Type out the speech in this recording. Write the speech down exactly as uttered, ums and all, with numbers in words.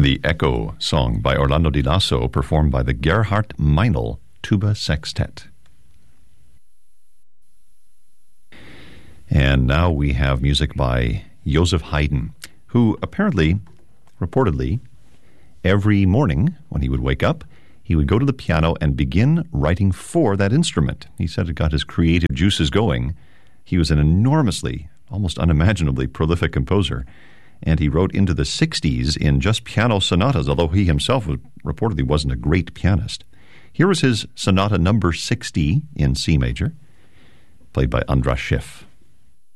The Echo song by Orlando Di Lasso, performed by the Gerhard Meinl Tuba Sextet. And now we have music by Joseph Haydn, who apparently, reportedly, every morning when he would wake up, he would go to the piano and begin writing for that instrument. He said it got his creative juices going. He was an enormously, almost unimaginably prolific composer, and he wrote into the sixties in just piano sonatas, although he himself was, reportedly wasn't a great pianist. Here was his sonata number sixty in C major, played by Andras Schiff.